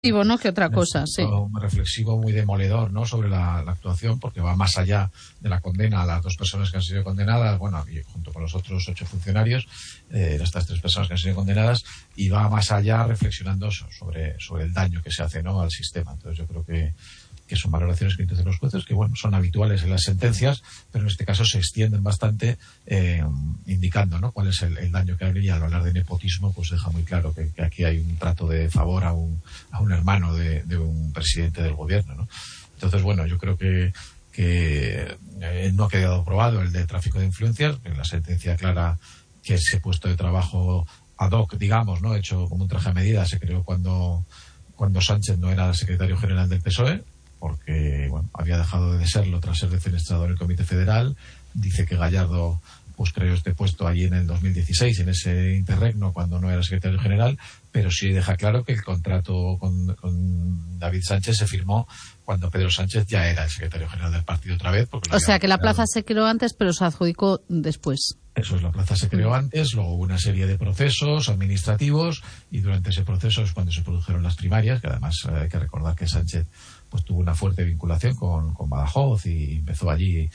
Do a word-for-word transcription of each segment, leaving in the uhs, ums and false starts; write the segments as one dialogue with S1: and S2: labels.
S1: ¿no? Que otra cosa, sí.
S2: Reflexivo muy demoledor, ¿no? Sobre la, la actuación, porque va más allá de la condena a las dos personas que han sido condenadas, bueno, y junto con los otros ocho funcionarios, eh, estas tres personas que han sido condenadas, y va más allá reflexionando sobre, sobre el daño que se hace, ¿no? Al sistema. Entonces yo creo que que son valoraciones que introducen los jueces, que bueno, son habituales en las sentencias, pero en este caso se extienden bastante, eh, indicando, ¿no? cuál es el, el daño que habría. Al hablar de nepotismo, pues deja muy claro que, que aquí hay un trato de favor a un, a un hermano de, de un presidente del gobierno, ¿no? Entonces, bueno, yo creo que, que eh, no ha quedado aprobado el de tráfico de influencias, en la sentencia clara que ese puesto de trabajo ad hoc, digamos, ¿no? hecho como un traje a medida, se creó cuando, cuando Sánchez no era secretario general del P S O E, porque bueno, había dejado de serlo tras ser defenestrado en el Comité Federal. Dice que Gallardo pues creó este puesto allí en el dos mil dieciséis, en ese interregno, cuando no era secretario general, pero sí deja claro que el contrato con, con David Sánchez se firmó cuando Pedro Sánchez ya era el secretario general del partido otra vez.
S1: O sea, que la plaza se creó antes, pero se adjudicó después.
S2: Eso es, la plaza se creó antes, luego hubo una serie de procesos administrativos, y durante ese proceso es cuando se produjeron las primarias, que además eh, hay que recordar que Sánchez pues tuvo una fuerte vinculación con, con Badajoz y empezó allí eh,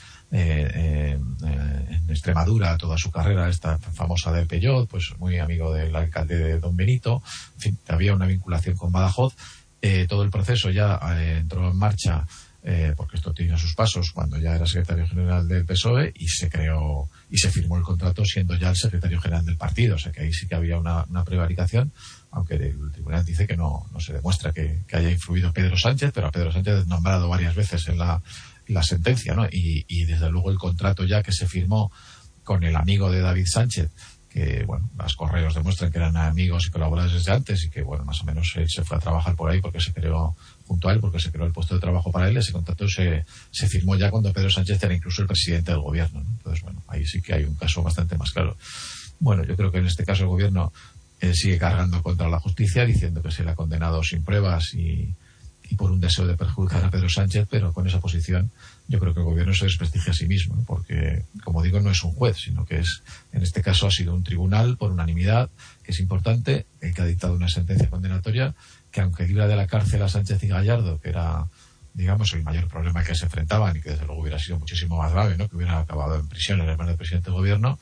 S2: eh, en Extremadura toda su carrera, esta famosa de Peyot, pues muy amigo del alcalde de Don Benito. En fin, había una vinculación con Badajoz. Eh, todo el proceso ya eh, entró en marcha, eh, porque esto tiene sus pasos, cuando ya era secretario general del P S O E, y se creó y se firmó el contrato siendo ya el secretario general del partido. O sea que ahí sí que había una, una prevaricación, aunque el tribunal dice que no, no se demuestra que, que haya influido Pedro Sánchez, pero a Pedro Sánchez es nombrado varias veces en la, en la sentencia, ¿no? Y, y desde luego el contrato ya que se firmó con el amigo de David Sánchez, que bueno, los correos demuestran que eran amigos y colaboradores desde antes, y que bueno, más o menos él se fue a trabajar por ahí porque se creó junto a él, porque se creó el puesto de trabajo para él. Ese contrato se, se firmó ya cuando Pedro Sánchez era incluso el presidente del gobierno, ¿no? Entonces bueno, ahí sí que hay un caso bastante más claro. Bueno, yo creo que en este caso el gobierno eh, sigue cargando contra la justicia, diciendo que se le ha condenado sin pruebas y, y por un deseo de perjudicar a Pedro Sánchez, pero con esa posición yo creo que el gobierno se desprestigia a sí mismo, ¿no? Porque, como digo, no es un juez, sino que es, en este caso ha sido un tribunal por unanimidad, que es importante, el que ha dictado una sentencia condenatoria que, aunque libra de la cárcel a Sánchez y Gallardo, que era, digamos, el mayor problema al que se enfrentaban, y que desde luego hubiera sido muchísimo más grave, ¿no? Que hubieran acabado en prisión el hermano del presidente del gobierno,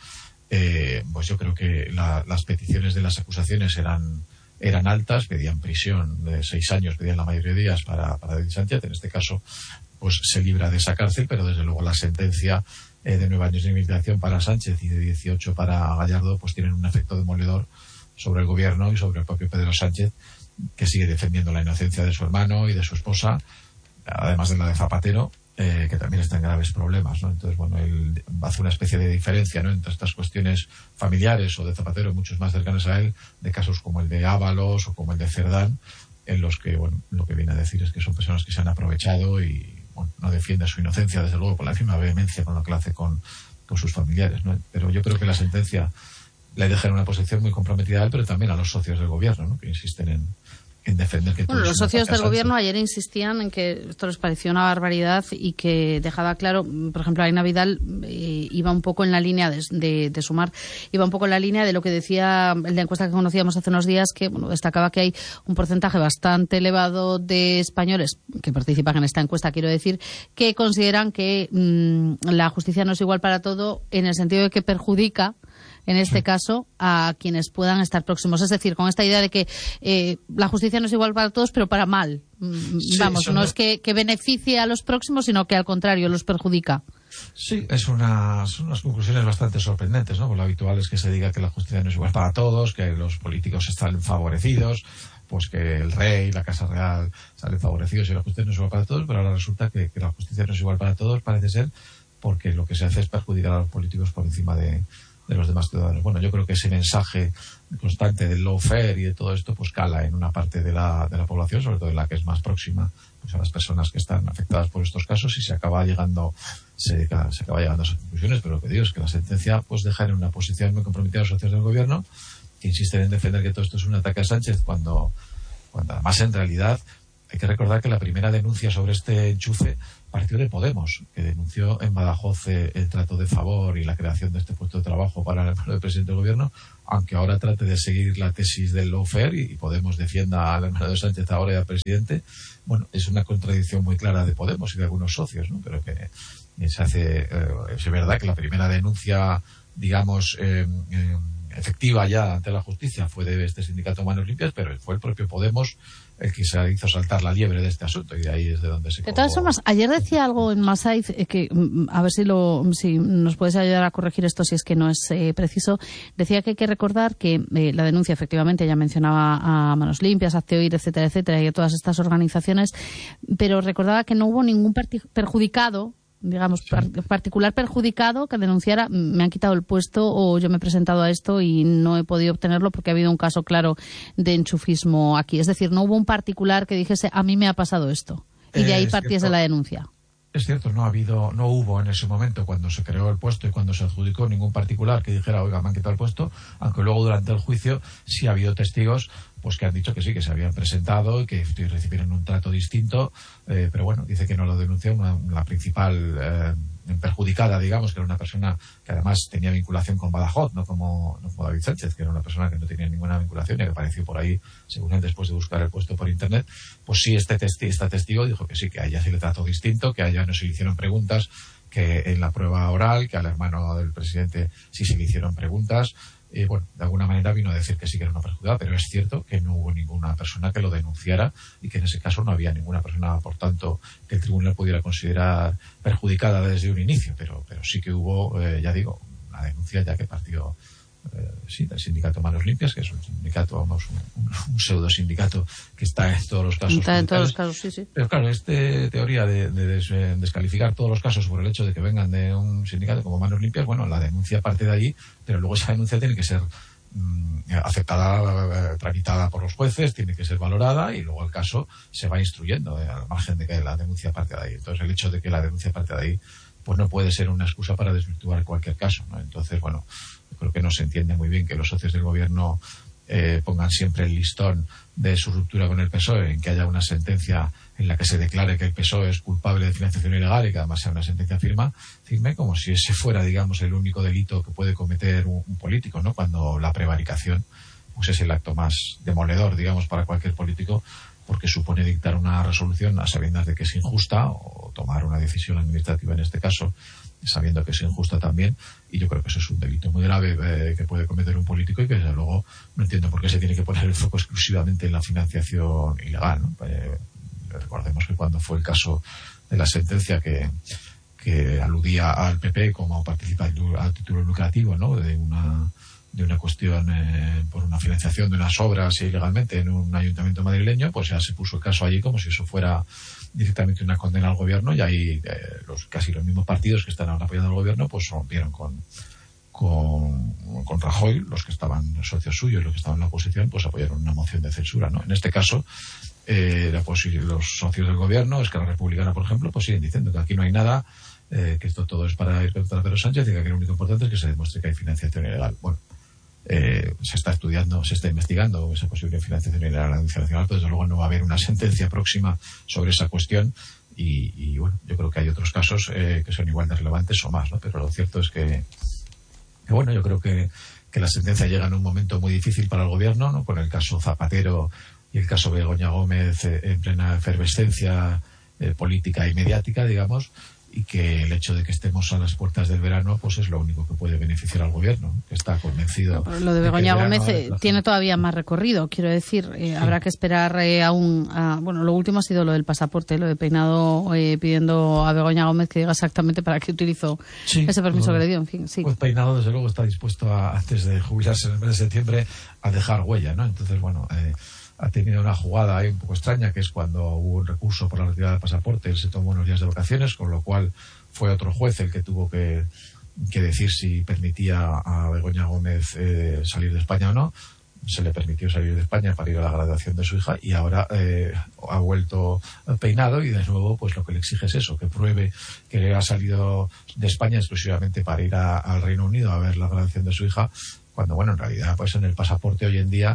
S2: eh, pues yo creo que la, las peticiones de las acusaciones eran eran altas, pedían prisión de seis años, pedían la mayoría de días para, para David Sánchez. En este caso pues se libra de esa cárcel, pero desde luego la sentencia eh, de nueve años de inhabilitación para Sánchez y de dieciocho para Gallardo pues tienen un efecto demoledor sobre el gobierno y sobre el propio Pedro Sánchez, que sigue defendiendo la inocencia de su hermano y de su esposa, además de la de Zapatero, eh, que también está en graves problemas, ¿no? Entonces, bueno, él hace una especie de diferencia, ¿no?, entre estas cuestiones familiares o de Zapatero, muchos más cercanos a él, de casos como el de Ábalos o como el de Cerdán, en los que, bueno, lo que viene a decir es que son personas que se han aprovechado y bueno, no defiende su inocencia, desde luego, con la misma vehemencia con lo que lo hace con, con sus familiares, ¿no? Pero yo creo que la sentencia le deja en una posición muy comprometida a él, pero también a los socios del gobierno, ¿no?, que insisten en, en defender que todo
S1: bueno, los socios del
S2: Sánchez.
S1: gobierno ayer insistían en que esto les pareció una barbaridad y que dejaba claro, por ejemplo, Aina Vidal eh, iba un poco en la línea de, de, de Sumar, iba un poco en la línea de lo que decía el de encuesta que conocíamos hace unos días, que bueno, destacaba que hay un porcentaje bastante elevado de españoles que participan en esta encuesta, quiero decir, que consideran que mmm, la justicia no es igual para todo, en el sentido de que perjudica, en este sí. caso, a quienes puedan estar próximos. Es decir, con esta idea de que eh, la justicia no es igual para todos, pero para mal. Sí, Vamos, no, no es que, que beneficie a los próximos, sino que al contrario, los perjudica.
S2: Sí, es una, son unas conclusiones bastante sorprendentes, ¿no? Pues lo habitual es que se diga que la justicia no es igual para todos, que los políticos están favorecidos, pues que el rey, la Casa Real salen favorecidos y la justicia no es igual para todos, pero ahora resulta que, que la justicia no es igual para todos, parece ser, porque lo que se hace es perjudicar a los políticos por encima de de los demás ciudadanos. Bueno, yo creo que ese mensaje constante del lawfare y de todo esto pues cala en una parte de la, de la población, sobre todo en la que es más próxima pues a las personas que están afectadas por estos casos, y se acaba llegando se, se acaba llegando a esas conclusiones. Pero lo que digo es que la sentencia pues deja en una posición muy comprometida a los socios del gobierno, que insisten en defender que todo esto es un ataque a Sánchez, cuando, cuando además en realidad hay que recordar que la primera denuncia sobre este enchufe partió de Podemos, que denunció en Badajoz eh, el trato de favor y la creación de este puesto de trabajo para el hermano del presidente del gobierno, aunque ahora trate de seguir la tesis del lawfare y, y Podemos defienda al hermano de Sánchez ahora y al presidente. Bueno, es una contradicción muy clara de Podemos y de algunos socios, ¿no? Pero que eh, se hace, eh, es verdad que la primera denuncia, digamos, eh, eh, efectiva ya ante la justicia fue de este sindicato Manos Limpias, pero fue el propio Podemos el que se hizo saltar la liebre de este asunto, y de ahí es de donde se...
S1: De todas formas, ayer decía algo en Masaiz, eh, que a ver si lo si nos puedes ayudar a corregir esto si es que no es eh, preciso. Decía que hay que recordar que eh, la denuncia, efectivamente, ya mencionaba a Manos Limpias, Hazte Oír, etcétera, etcétera, y a todas estas organizaciones, pero recordaba que no hubo ningún perjudicado, digamos, sí. par particular perjudicado que denunciara, me han quitado el puesto o yo me he presentado a esto y no he podido obtenerlo porque ha habido un caso claro de enchufismo aquí. Es decir, no hubo un particular que dijese, a mí me ha pasado esto, y de ahí partiese la denuncia.
S2: Es cierto, no ha habido, no hubo en ese momento, cuando se creó el puesto y cuando se adjudicó, ningún particular que dijera, oiga, me han quitado el puesto, aunque luego durante el juicio sí ha habido testigos pues que han dicho que sí, que se habían presentado y que recibieron un trato distinto, eh, pero bueno, dice que no lo denunció. Una, la principal eh, perjudicada, digamos, que era una persona que además tenía vinculación con Badajoz, no como, no como David Sánchez, que era una persona que no tenía ninguna vinculación y que apareció por ahí, según él, después de buscar el puesto por internet. Pues sí, este, testi este testigo dijo que sí, que a ella sí le trató distinto, que a ella no se le hicieron preguntas, que en la prueba oral, que al hermano del presidente sí se le hicieron preguntas. Eh, bueno, de alguna manera vino a decir que sí que era una perjudicada, pero es cierto que no hubo ninguna persona que lo denunciara y que en ese caso no había ninguna persona, por tanto, que el tribunal pudiera considerar perjudicada desde un inicio, pero, pero sí que hubo, eh, ya digo, una denuncia ya que partió eh, sí, del sindicato Manos Limpias, que es un sindicato, vamos, un, un, un pseudo sindicato que está en todos los casos.
S1: Está en todos los casos, sí, sí.
S2: Pero claro, esta teoría de, de des, descalificar todos los casos por el hecho de que vengan de un sindicato como Manos Limpias, bueno, la denuncia parte de allí, pero luego esa denuncia tiene que ser mmm, aceptada, eh, tramitada por los jueces, tiene que ser valorada y luego el caso se va instruyendo, eh, al margen de que la denuncia parte de ahí. Entonces el hecho de que la denuncia parte de ahí pues no puede ser una excusa para desvirtuar cualquier caso, ¿no? Entonces, bueno, yo creo que no se entiende muy bien que los socios del gobierno eh, pongan siempre el listón de su ruptura con el P S O E en que haya una sentencia en la que se declare que el P S O E es culpable de financiación ilegal y que además sea una sentencia firme, firme como si ese fuera, digamos, el único delito que puede cometer un, un político, ¿no? Cuando la prevaricación pues es el acto más demoledor, digamos, para cualquier político, porque supone dictar una resolución a sabiendas de que es injusta, o tomar una decisión administrativa en este caso sabiendo que es injusta también, y yo creo que eso es un delito muy grave eh, que puede cometer un político y que desde luego no entiendo por qué se tiene que poner el foco exclusivamente en la financiación ilegal, ¿no? Eh, recordemos que cuando fue el caso de la sentencia que, que aludía al P P como participa a título lucrativo, ¿no? de una de una cuestión eh, por una financiación de unas obras ilegalmente en un ayuntamiento madrileño, pues ya se puso el caso allí como si eso fuera directamente una condena al gobierno, y ahí eh, los casi los mismos partidos que están ahora apoyando al gobierno pues rompieron con, con, con Rajoy, los que estaban socios suyos, los que estaban en la oposición, pues apoyaron una moción de censura, ¿no? En este caso, eh, la los socios del gobierno, Esquerra Republicana, por ejemplo, pues siguen diciendo que aquí no hay nada, eh, que esto todo es para ir contra Pedro Sánchez y que aquí lo único importante es que se demuestre que hay financiación ilegal. Bueno, Eh, se está estudiando, se está investigando esa posible financiación ilegal a la Audiencia Nacional, pero desde luego no va a haber una sentencia próxima sobre esa cuestión y, y bueno, yo creo que hay otros casos eh, que son igual de relevantes o más, ¿no? Pero lo cierto es que, que bueno, yo creo que, que la sentencia llega en un momento muy difícil para el gobierno, ¿no? Con el caso Zapatero y el caso Begoña Gómez eh, en plena efervescencia eh, política y mediática, digamos, y que el hecho de que estemos a las puertas del verano pues es lo único que puede beneficiar al gobierno, que está convencido.
S1: Pero lo de Begoña Gómez eh, tiene todavía más recorrido, quiero decir, eh, sí. Habrá que esperar eh, aún a, bueno, lo último ha sido lo del pasaporte, lo de Peinado eh, pidiendo a Begoña Gómez que diga exactamente para qué utilizó sí, ese permiso que le dio, en fin, sí.
S2: Pues Peinado desde luego está dispuesto a, antes de jubilarse en el mes de septiembre, a dejar huella, ¿no? Entonces, bueno, eh, ha tenido una jugada ahí un poco extraña, que es cuando hubo un recurso por la retirada del pasaporte, él se tomó unos días de vacaciones, con lo cual fue otro juez el que tuvo que, que decir si permitía a Begoña Gómez eh, salir de España o no. Se le permitió salir de España para ir a la graduación de su hija y ahora eh, ha vuelto Peinado y de nuevo pues lo que le exige es eso, que pruebe que ha salido de España exclusivamente para ir a, al Reino Unido a ver la graduación de su hija, cuando bueno, en realidad pues en el pasaporte hoy en día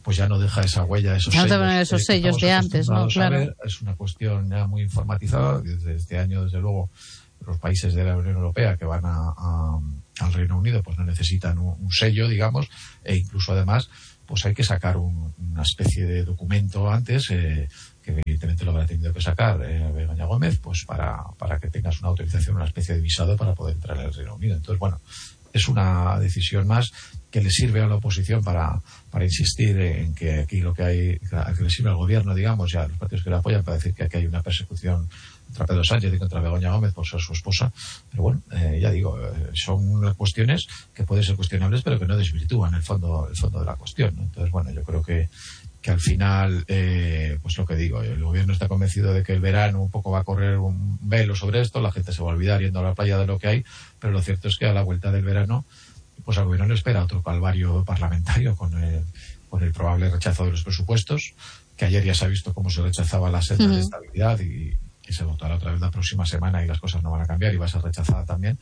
S2: pues ya no deja esa huella, esos
S1: ya
S2: sellos,
S1: no esos
S2: eh,
S1: sellos de antes, ¿no? Claro.
S2: Ver, es una cuestión ya muy informatizada. Desde este año, desde luego, los países de la Unión Europea que van a, a, al Reino Unido pues no necesitan un, un sello, digamos, e incluso además pues hay que sacar un, una especie de documento antes, eh, que evidentemente lo habrá tenido que sacar eh, Begoña Gómez, pues para, para que tengas una autorización, una especie de visado para poder entrar al Reino Unido. Entonces, bueno, es una decisión más que le sirve a la oposición para, para insistir en que aquí lo que hay, que le sirve al gobierno, digamos, y a los partidos que le apoyan, para decir que aquí hay una persecución contra Pedro Sánchez y contra Begoña Gómez por ser su esposa. Pero bueno, eh, ya digo, eh, son cuestiones que pueden ser cuestionables, pero que no desvirtúan el fondo, el fondo de la cuestión, ¿no? Entonces, bueno, yo creo que que al final, eh, pues lo que digo, el gobierno está convencido de que el verano un poco va a correr un velo sobre esto, la gente se va a olvidar yendo a la playa de lo que hay, pero lo cierto es que a la vuelta del verano, pues al gobierno le espera otro calvario parlamentario con el, con el probable rechazo de los presupuestos, que ayer ya se ha visto cómo se rechazaba la senda uh-huh. de estabilidad y que se votará otra vez la próxima semana y las cosas no van a cambiar y va a ser rechazada también.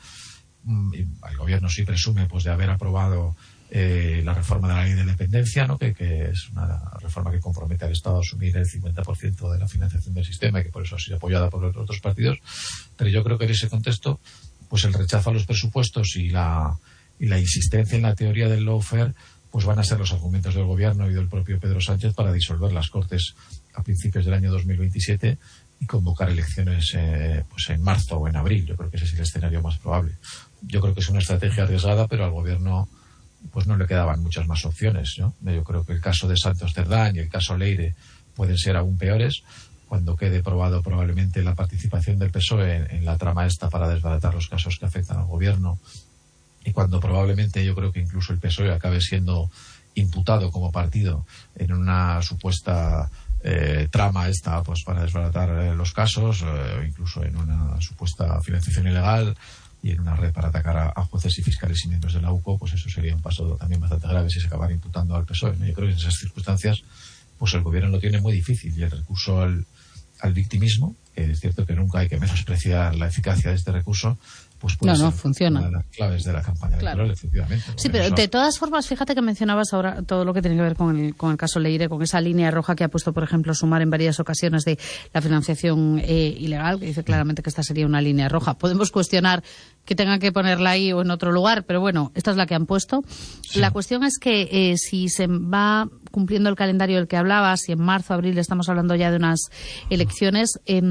S2: Y el gobierno sí presume pues de haber aprobado Eh, la reforma de la ley de dependencia, ¿no? que, que es una reforma que compromete al Estado a asumir el cincuenta por ciento de la financiación del sistema y que por eso ha sido apoyada por los otros partidos. Pero yo creo que en ese contexto, pues el rechazo a los presupuestos y la, y la insistencia en la teoría del lawfare, pues van a ser los argumentos del gobierno y del propio Pedro Sánchez para disolver las Cortes a principios del año dos mil veintisiete y convocar elecciones eh, pues en marzo o en abril. Yo creo que ese es el escenario más probable. Yo creo que es una estrategia arriesgada, pero al gobierno pues no le quedaban muchas más opciones, ¿no? Yo creo que el caso de Santos Cerdán y el caso Leire pueden ser aún peores cuando quede probado probablemente la participación del P S O E en, en la trama esta para desbaratar los casos que afectan al gobierno y cuando probablemente yo creo que incluso el P S O E acabe siendo imputado como partido en una supuesta eh, trama esta pues para desbaratar eh, los casos, eh, incluso en una supuesta financiación ilegal y en una red para atacar a, a jueces y fiscales y miembros de la U C O, pues eso sería un paso también bastante grave si se acabara imputando al P S O E, ¿no? Yo creo que en esas circunstancias pues el gobierno lo tiene muy difícil y el recurso al, al victimismo, que es cierto que nunca hay que menospreciar la eficacia de este recurso, pues puede
S1: no,
S2: ser
S1: no, funciona.
S2: una de las claves de la campaña electoral, claro. Efectivamente.
S1: Sí, pero eso... de todas formas, fíjate que mencionabas ahora todo lo que tiene que ver con el, con el caso Leire, con esa línea roja que ha puesto, por ejemplo, Sumar en varias ocasiones de la financiación eh, ilegal, que dice claramente que esta sería una línea roja. Podemos cuestionar que tengan que ponerla ahí o en otro lugar, pero bueno, esta es la que han puesto. Sí. La cuestión es que eh, si se va cumpliendo el calendario del que hablabas, si en marzo, abril estamos hablando ya de unas elecciones, eh,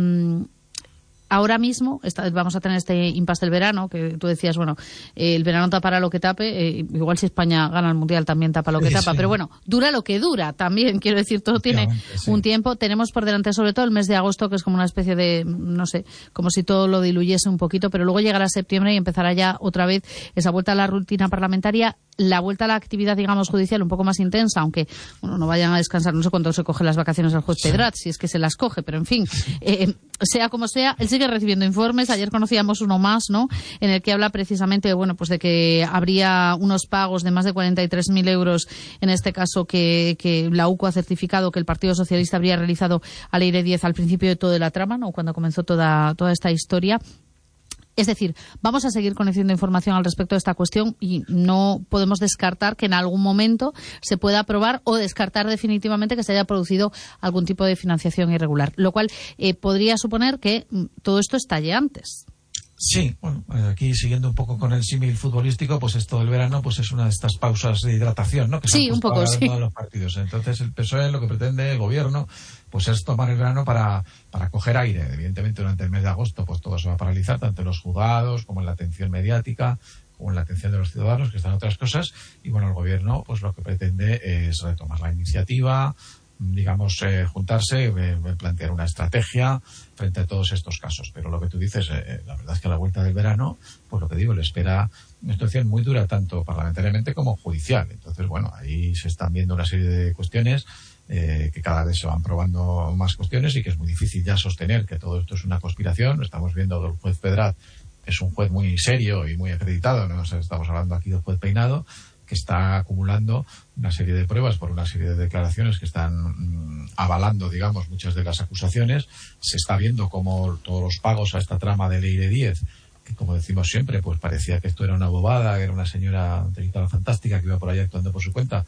S1: ahora mismo está, vamos a tener este impasse del verano, que tú decías, bueno, eh, el verano tapará lo que tape, eh, igual si España gana el Mundial también tapa lo que sí, tapa, sí. Pero bueno, dura lo que dura también, quiero decir, todo tiene sí. un tiempo. Tenemos por delante sobre todo el mes de agosto, que es como una especie de, no sé, como si todo lo diluyese un poquito, pero luego llegará septiembre y empezará ya otra vez esa vuelta a la rutina parlamentaria, la vuelta a la actividad, digamos, judicial un poco más intensa, aunque, bueno, no vayan a descansar, no sé cuánto se coge las vacaciones al juez sí. Pedrat, si es que se las coge, pero en fin, eh, sea como sea, él sigue recibiendo informes. Ayer conocíamos uno más, ¿no?, en el que habla precisamente, bueno, pues de que habría unos pagos de más de cuarenta y tres mil euros, en este caso, que, que la U C O ha certificado que el Partido Socialista habría realizado a Leire Díez al principio de toda la trama, ¿no?, cuando comenzó toda, toda esta historia. Es decir, vamos a seguir conociendo información al respecto de esta cuestión y no podemos descartar que en algún momento se pueda aprobar o descartar definitivamente que se haya producido algún tipo de financiación irregular, lo cual eh, podría suponer que todo esto estalle antes.
S2: Sí, bueno, aquí siguiendo un poco con el símil futbolístico, pues esto del verano pues es una de estas pausas de hidratación, ¿no?, que
S1: sí,
S2: se han
S1: un poco, sí.
S2: todos los partidos. Entonces el P S O E lo que pretende, el gobierno, pues es tomar el verano para, para coger aire. Evidentemente durante el mes de agosto pues todo se va a paralizar, tanto en los juzgados como en la atención mediática, como en la atención de los ciudadanos, que están otras cosas. Y bueno, el gobierno pues lo que pretende es retomar la iniciativa, digamos, eh, juntarse, eh, plantear una estrategia frente a todos estos casos. Pero lo que tú dices, eh, la verdad es que a la vuelta del verano, pues lo que digo, le espera una situación muy dura tanto parlamentariamente como judicial. Entonces, bueno, ahí se están viendo una serie de cuestiones eh, que cada vez se van probando más cuestiones y que es muy difícil ya sostener que todo esto es una conspiración. Estamos viendo el juez Pedrat, es un juez muy serio y muy acreditado, ¿no? O sea, estamos hablando aquí del juez Peinado, que está acumulando una serie de pruebas por una serie de declaraciones que están mmm, avalando, digamos, muchas de las acusaciones. Se está viendo cómo todos los pagos a esta trama de Leire Díez, que como decimos siempre, pues parecía que esto era una bobada, que era una señora anterior fantástica que iba por ahí actuando por su cuenta,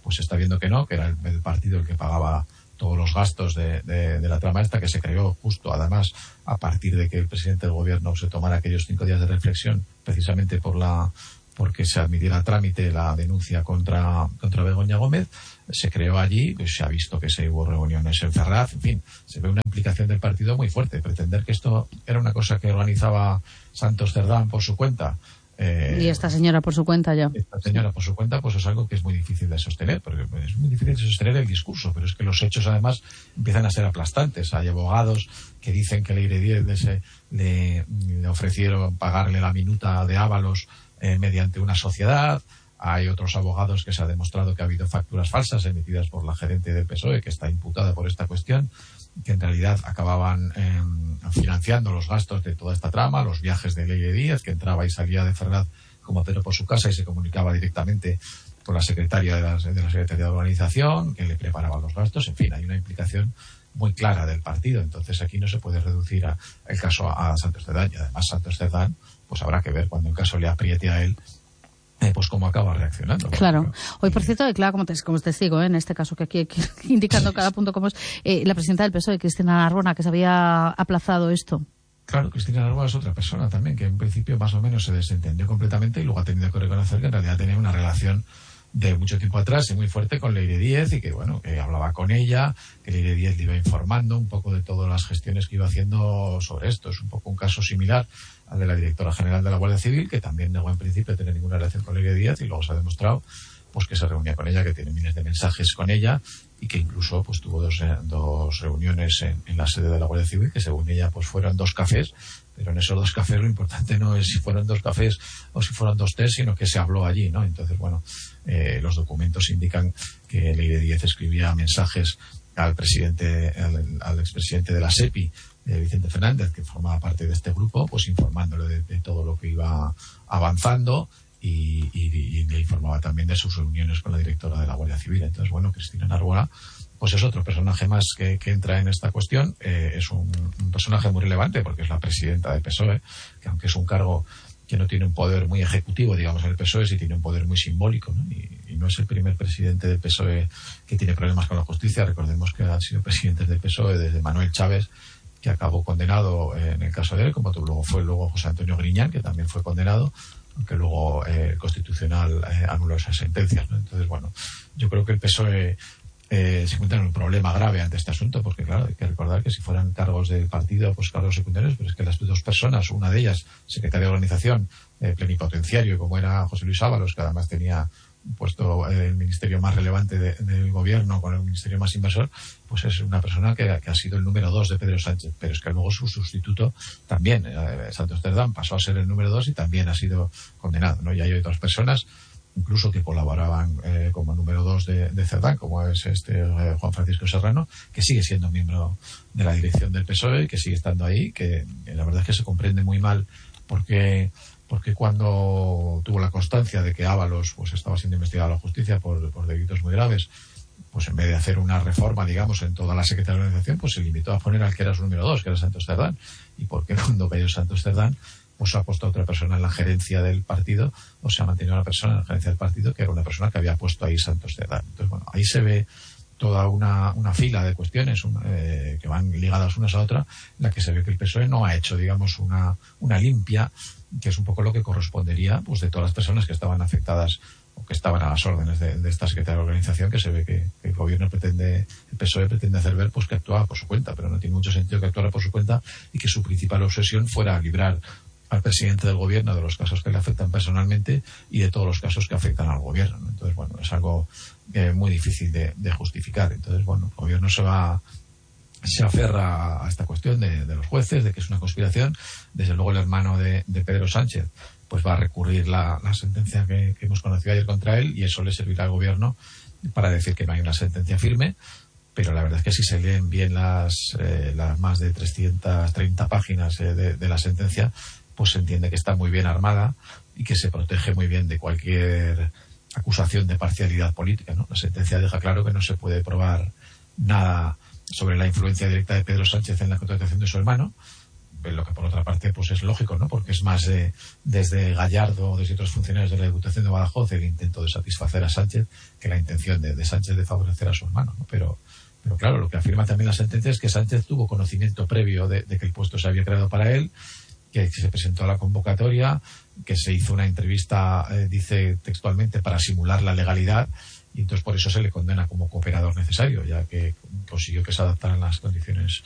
S2: pues se está viendo que no, que era el, el partido el que pagaba todos los gastos de, de, de la trama esta, que se creó justo, además, a partir de que el presidente del gobierno se tomara aquellos cinco días de reflexión, precisamente por la porque se admitiera a trámite la denuncia contra, contra Begoña Gómez. Se creó allí, pues se ha visto que se hubo reuniones en Ferraz, en fin, se ve una implicación del partido muy fuerte. Pretender que esto era una cosa que organizaba Santos Cerdán por su cuenta.
S1: Eh, y esta señora por su cuenta ya.
S2: Esta señora por su cuenta, pues es algo que es muy difícil de sostener, porque es muy difícil de sostener el discurso, pero es que los hechos además empiezan a ser aplastantes. Hay abogados que dicen que Leire Díez le, le, le ofrecieron pagarle la minuta de Ábalos eh, mediante una sociedad. Hay otros abogados que se ha demostrado que ha habido facturas falsas emitidas por la gerente del P S O E, que está imputada por esta cuestión, que en realidad acababan eh, financiando los gastos de toda esta trama, los viajes de Leire Díez, que entraba y salía de Ferraz como Pedro por su casa y se comunicaba directamente con la secretaria de la, de la Secretaría de Organización, que le preparaba los gastos. En fin, hay una implicación muy clara del partido. Entonces aquí no se puede reducir a, el caso a, a Santos Cerdán. Y además Santos Cerdán, pues habrá que ver cuando el caso le apriete a él, Eh, pues cómo acaba reaccionando.
S1: Claro. Hoy, por cierto, claro, como, te, como te digo, ¿eh? en este caso que aquí, aquí indicando cada punto como es, eh, la presidenta del P S O E, Cristina Narbona, que se había aplazado esto.
S2: Claro, Cristina Narbona es otra persona también, que en principio más o menos se desentendió completamente y luego ha tenido que reconocer que en realidad tenía una relación de mucho tiempo atrás y muy fuerte con Leire Díez, y que bueno, que hablaba con ella, que Leire Díez le iba informando un poco de todas las gestiones que iba haciendo sobre esto. Es un poco un caso similar al de la directora general de la Guardia Civil, que también negó en principio tener ninguna relación con Leire Díez, y luego se ha demostrado pues que se reunía con ella, que tiene miles de mensajes con ella, y que incluso pues tuvo dos, dos reuniones en, en la sede de la Guardia Civil, que según ella pues fueron dos cafés, pero en esos dos cafés lo importante no es si fueron dos cafés o si fueron dos tés, sino que se habló allí, ¿no? Entonces, bueno, eh, los documentos indican que Leire Díez escribía mensajes al presidente, al, al expresidente de la SEPI, eh, Vicente Fernández, que formaba parte de este grupo, pues informándole de, de todo lo que iba avanzando, y, y, y le informaba también de sus reuniones con la directora de la Guardia Civil. Entonces, bueno, Cristina Narbona pues es otro personaje más que, que entra en esta cuestión. Eh, es un, un personaje muy relevante porque es la presidenta del P S O E, que aunque es un cargo que no tiene un poder muy ejecutivo, digamos, en el P S O E, sí tiene un poder muy simbólico, ¿no? Y, y no es el primer presidente del P S O E que tiene problemas con la justicia. Recordemos que han sido presidentes del P S O E desde Manuel Chávez, que acabó condenado en el caso de él, como luego fue luego José Antonio Griñán, que también fue condenado, aunque luego eh, el Constitucional eh, anuló esas sentencias, ¿no? Entonces, bueno, yo creo que el P S O E eh, se encuentra en un problema grave ante este asunto, porque claro, hay que recordar que si fueran cargos del partido, pues cargos secundarios, pero es que las dos personas, una de ellas secretaria de organización, eh, plenipotenciario, como era José Luis Ábalos, que además tenía puesto el ministerio más relevante de, del gobierno con el ministerio más inversor, pues es una persona que, que ha sido el número dos de Pedro Sánchez, pero es que luego su sustituto también, eh, Santos Cerdán, pasó a ser el número dos y también ha sido condenado, ¿no? Y hay otras personas incluso que colaboraban eh, como número dos de, de Cerdán, como es este eh, Juan Francisco Serrano, que sigue siendo miembro de la dirección del P S O E, que sigue estando ahí, que, que la verdad es que se comprende muy mal porque porque cuando tuvo la constancia de que Ábalos pues estaba siendo investigado a la justicia por, por delitos muy graves, pues en vez de hacer una reforma, digamos, en toda la Secretaría de Organización, pues se limitó a poner al que era su número dos, que era Santos Cerdán. ¿Y por qué cuando cayó Santos Cerdán pues se ha puesto a otra persona en la gerencia del partido, o se ha mantenido una persona en la gerencia del partido que era una persona que había puesto ahí Santos Cerdán? Entonces, bueno, ahí se ve toda una, una fila de cuestiones una, eh, que van ligadas unas a otras, en la que se ve que el P S O E no ha hecho, digamos, una, una limpia, que es un poco lo que correspondería pues de todas las personas que estaban afectadas o que estaban a las órdenes de, de esta Secretaría de Organización, que se ve que, que el gobierno pretende, el P S O E pretende hacer ver pues que actuaba por su cuenta, pero no tiene mucho sentido que actuara por su cuenta y que su principal obsesión fuera librar al presidente del gobierno de los casos que le afectan personalmente y de todos los casos que afectan al gobierno, ¿no? Entonces, bueno, es algo eh, muy difícil de, de justificar. Entonces, bueno, el gobierno se va se aferra a esta cuestión de, de los jueces, de que es una conspiración. Desde luego el hermano de, de Pedro Sánchez pues va a recurrir la, la sentencia que, que hemos conocido ayer contra él, y eso le servirá al gobierno para decir que no hay una sentencia firme. Pero la verdad es que si se leen bien las, eh, las más de trescientas treinta páginas eh, de, de la sentencia, pues se entiende que está muy bien armada y que se protege muy bien de cualquier acusación de parcialidad política, ¿no? La sentencia deja claro que no se puede probar nada sobre la influencia directa de Pedro Sánchez en la contratación de su hermano. lo que por otra parte pues es lógico, ¿no? Porque es más eh, desde Gallardo o desde otros funcionarios de la Diputación de Badajoz el intento de satisfacer a Sánchez que la intención de, de Sánchez de favorecer a su hermano, ¿no? Pero, pero claro, lo que afirma también la sentencia es que Sánchez tuvo conocimiento previo de, de que el puesto se había creado para él, que se presentó a la convocatoria, que se hizo una entrevista, eh, dice textualmente, para simular la legalidad, y entonces por eso se le condena como cooperador necesario, ya que consiguió que se adaptaran las condiciones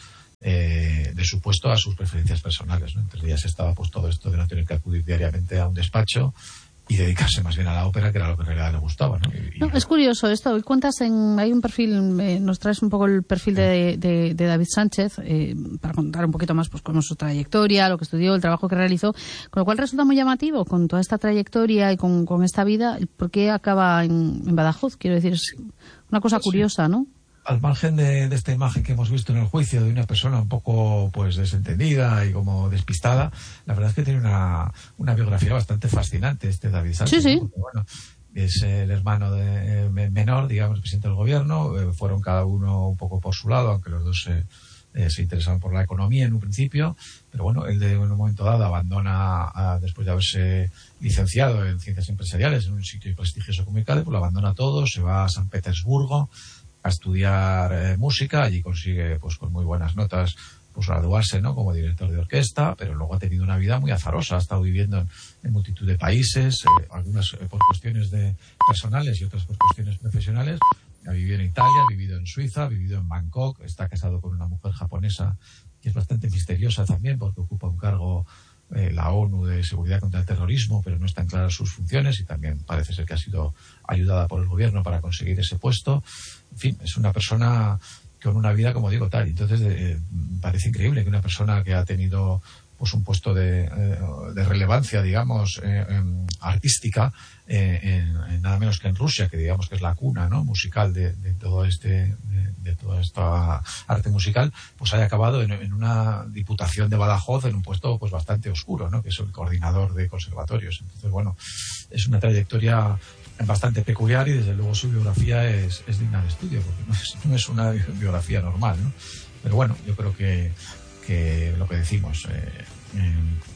S2: eh, de su puesto a sus preferencias personales, ¿no? Entre ellas estaba pues todo esto de no tener que acudir diariamente a un despacho y dedicarse más bien a la ópera, que era lo que en realidad le gustaba, ¿no? Y, y
S1: no, es curioso esto. Hoy cuentas en... Hay un perfil, eh, nos traes un poco el perfil de, de, de David Sánchez, eh, para contar un poquito más pues cómo es su trayectoria, lo que estudió, el trabajo que realizó, con lo cual resulta muy llamativo, con toda esta trayectoria y con, con esta vida, por qué acaba en, en Badajoz. Quiero decir, es una cosa curiosa, sí, ¿no?
S2: Al margen de, de esta imagen que hemos visto en el juicio de una persona un poco pues desentendida y como despistada, la verdad es que tiene una, una biografía bastante fascinante este David Sánchez.
S1: Sí, sí.
S2: Porque, bueno, es el hermano de, eh, menor, digamos, presidente del gobierno. Eh, fueron cada uno un poco por su lado, aunque los dos eh, eh, se interesaban por la economía en un principio. Pero bueno, él de en un momento dado abandona, a, después de haberse licenciado en ciencias empresariales en un sitio prestigioso como ICADE, pues lo abandona todo, se va a San Petersburgo a estudiar eh, música. Allí consigue pues con muy buenas notas pues graduarse, ¿no?, como director de orquesta, pero luego ha tenido una vida muy azarosa, ha estado viviendo en, en multitud de países, eh, algunas eh, por cuestiones de personales y otras por cuestiones profesionales. Ha vivido en Italia, ha vivido en Suiza, ha vivido en Bangkok, está casado con una mujer japonesa que es bastante misteriosa también porque ocupa un cargo eh, la ONU de seguridad contra el terrorismo, pero no están claras sus funciones y también parece ser que ha sido ayudada por el gobierno para conseguir ese puesto. En fin, es una persona con una vida, como digo, tal. Entonces eh, parece increíble que una persona que ha tenido pues un puesto de, eh, de relevancia, digamos, eh, eh, artística, eh, en, en nada menos que en Rusia, que digamos que es la cuna, ¿no?, musical de, de todo este, de, de toda esta arte musical, pues haya acabado en, en una diputación de Badajoz en un puesto pues bastante oscuro, ¿no?, que es el coordinador de conservatorios. Entonces, bueno, es una trayectoria bastante peculiar y desde luego su biografía es, es digna de estudio, porque no es, no es una biografía normal, ¿no? Pero bueno, yo creo que que lo que decimos, eh, eh,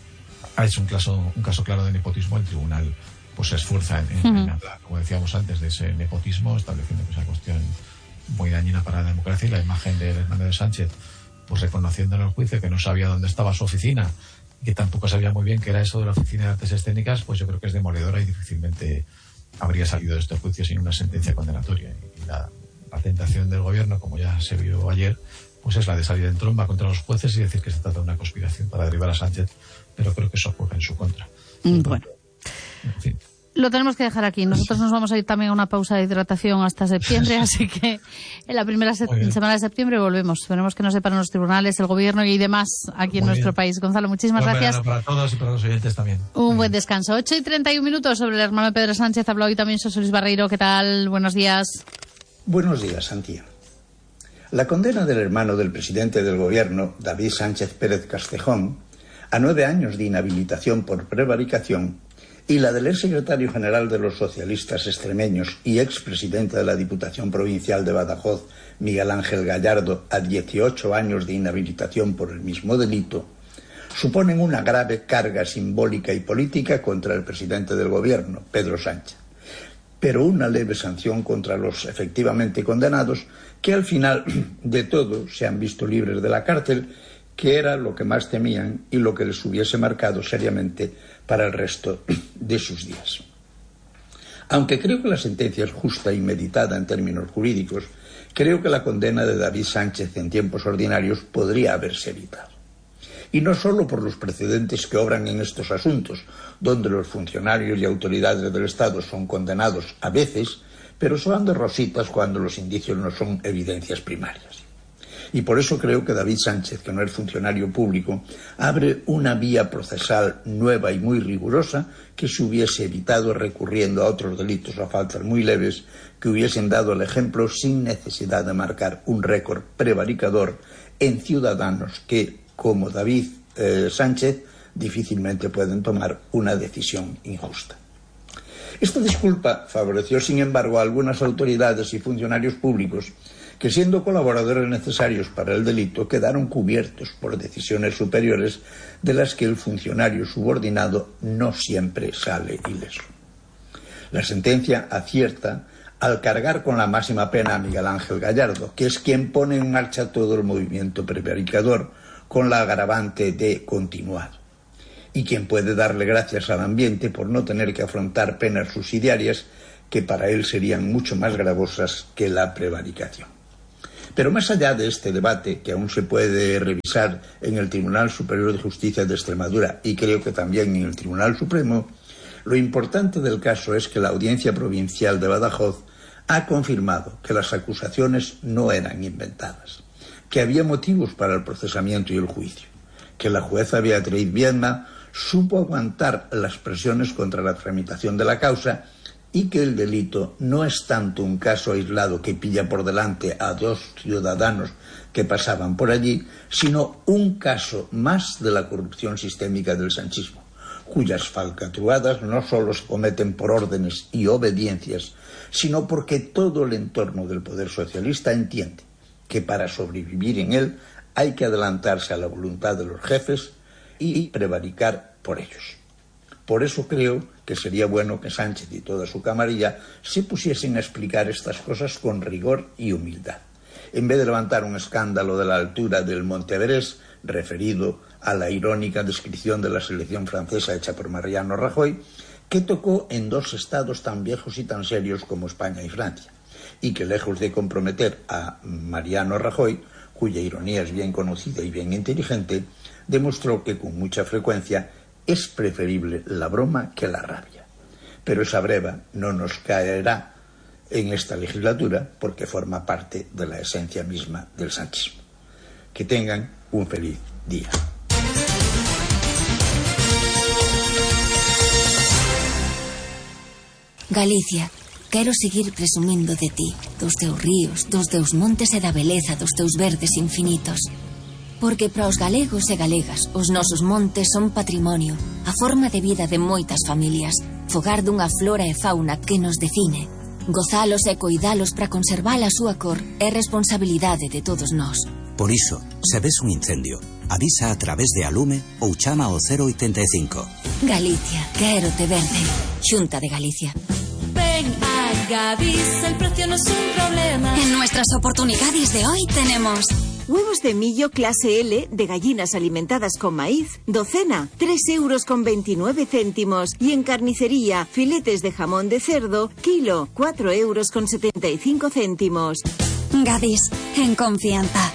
S2: ha hecho un caso, un caso claro de nepotismo. El tribunal pues se esfuerza en, en, uh-huh. en hablar, como decíamos antes, de ese nepotismo, estableciendo que es una cuestión muy dañina para la democracia, y la imagen del hermano de Sánchez pues reconociendo en el juicio que no sabía dónde estaba su oficina y que tampoco sabía muy bien qué era eso de la Oficina de Artes Escénicas, pues yo creo que es demoledora y difícilmente habría salido de este juicio sin una sentencia condenatoria. Y la, la tentación del gobierno, como ya se vio ayer, pues es la de salir en tromba contra los jueces y decir que se trata de una conspiración para derribar a Sánchez, pero creo que eso juega en su contra.
S1: Mm, bueno, en fin. Lo tenemos que dejar aquí. Nosotros nos vamos a ir también a una pausa de hidratación hasta septiembre, así que en la primera se- semana de septiembre volvemos. Veremos que nos separan los tribunales, el gobierno y demás aquí Muy en nuestro bien. país. Gonzalo, muchísimas
S2: buen
S1: gracias.
S2: Para todos y para los oyentes también.
S1: Un
S2: Bien.
S1: buen descanso. ocho y treinta y un minutos sobre el hermano de Pedro Sánchez. Habla hoy también José Luis Barreiro. ¿Qué tal? Buenos días.
S3: Buenos días, Santiago. La condena del hermano del presidente del gobierno, David Sánchez Pérez Castejón, a nueve años de inhabilitación por prevaricación, y la del exsecretario general de los socialistas extremeños y expresidente de la Diputación Provincial de Badajoz, Miguel Ángel Gallardo, a dieciocho años de inhabilitación por el mismo delito, suponen una grave carga simbólica y política contra el presidente del gobierno, Pedro Sánchez, pero una leve sanción contra los efectivamente condenados, que al final de todo se han visto libres de la cárcel, que era lo que más temían y lo que les hubiese marcado seriamente para el resto de sus días. Aunque creo que la sentencia es justa y meditada en términos jurídicos, creo que la condena de David Sánchez en tiempos ordinarios podría haberse evitado. Y no solo por los precedentes que obran en estos asuntos, donde los funcionarios y autoridades del Estado son condenados a veces, pero se van de rositas cuando los indicios no son evidencias primarias. Y por eso creo que David Sánchez, que no es funcionario público, abre una vía procesal nueva y muy rigurosa que se hubiese evitado recurriendo a otros delitos o a faltas muy leves que hubiesen dado el ejemplo sin necesidad de marcar un récord prevaricador en ciudadanos que, como David eh, Sánchez, difícilmente pueden tomar una decisión injusta. Esta disculpa favoreció, sin embargo, a algunas autoridades y funcionarios públicos que siendo colaboradores necesarios para el delito quedaron cubiertos por decisiones superiores de las que el funcionario subordinado no siempre sale ileso. La sentencia acierta al cargar con la máxima pena a Miguel Ángel Gallardo, que es quien pone en marcha todo el movimiento prevaricador con la agravante de continuado, y quien puede darle gracias al ambiente por no tener que afrontar penas subsidiarias que para él serían mucho más gravosas que la prevaricación. Pero más allá de este debate, que aún se puede revisar en el Tribunal Superior de Justicia de Extremadura y creo que también en el Tribunal Supremo, lo importante del caso es que la Audiencia Provincial de Badajoz ha confirmado que las acusaciones no eran inventadas, que había motivos para el procesamiento y el juicio, que la jueza Beatriz Viedma supo aguantar las presiones contra la tramitación de la causa y que el delito no es tanto un caso aislado que pilla por delante a dos ciudadanos que pasaban por allí, sino un caso más de la corrupción sistémica del sanchismo, cuyas falcatruadas no solo se cometen por órdenes y obediencias, sino porque todo el entorno del poder socialista entiende que para sobrevivir en él hay que adelantarse a la voluntad de los jefes y prevaricar por ellos. Por eso creo que sería bueno que Sánchez y toda su camarilla se pusiesen a explicar estas cosas con rigor y humildad, en vez de levantar un escándalo de la altura del Monte Everest referido a la irónica descripción de la selección francesa hecha por Mariano Rajoy, que tocó en dos estados tan viejos y tan serios como España y Francia, y que lejos de comprometer a Mariano Rajoy, cuya ironía es bien conocida y bien inteligente, demostró que con mucha frecuencia es preferible la broma que la rabia. Pero esa breva no nos caerá en esta legislatura porque forma parte de la esencia misma del sanchismo. Que tengan un feliz día.
S4: Galicia, quero seguir presumindo de ti, dos teus ríos, dos teus montes e da beleza dos teus verdes infinitos. Porque para os galegos e galegas, os nosos montes son patrimonio, a forma de vida de moitas familias, fogar dunha flora e fauna que nos define. Gozalos e coidalos para conservar a súa cor é responsabilidade de todos nós.
S5: Por iso, se ves un incendio, avisa a través de Alume ou chama ao cero oitenta e cinco.
S4: Galicia, quero te verde. Xunta de Galicia.
S6: Ven a Gadis, el precio no es un problema.
S4: En nuestras oportunidades de hoy tenemos
S7: huevos de millo clase L de gallinas alimentadas con maíz, docena, tres euros con veintinueve céntimos. Y en carnicería, filetes de jamón de cerdo, kilo, cuatro euros con setenta y cinco céntimos.
S4: Gadis, en confianza.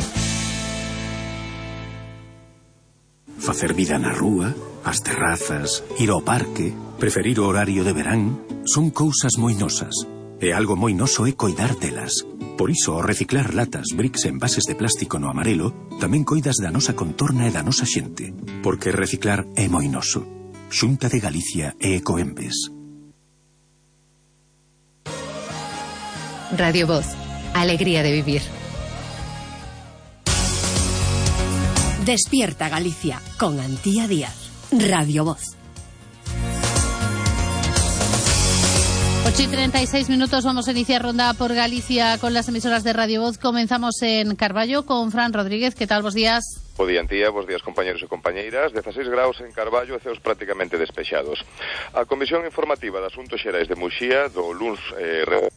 S8: Facer vida na rúa, as terrazas, ir ao parque, preferir o horario de verán, son cousas moi nosas. E algo moi noso é coidar delas. Por iso, ao reciclar latas, bricks e envases de plástico no amarelo, tamén coidas da nosa contorna e da nosa xente. Porque reciclar é moi noso. Xunta de Galicia e Ecoembes.
S9: Radio Voz. Alegría de vivir.
S10: Despierta Galicia con Antía Díaz. Radio Voz.
S1: ocho y treinta y seis minutos, vamos a iniciar ronda por Galicia con las emisoras de Radio Voz. Comenzamos en Carballo con Fran Rodríguez. ¿Qué tal? Bos días.
S11: Bo día, Antía, bos días, compañeros e compañeiras. dezaseis graus en Carballo e ceos prácticamente despexados. A Comisión Informativa de Asuntos Xerais de Muxía do luns... Eh, re...